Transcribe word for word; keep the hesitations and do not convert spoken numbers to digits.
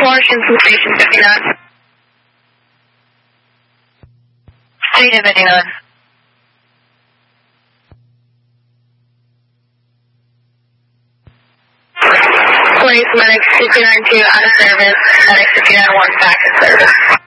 four, Shinsu Station fifty-nine. Station fifty-nine. Police, medic fifty-nine two out of service, medic fifty-nine one back in service.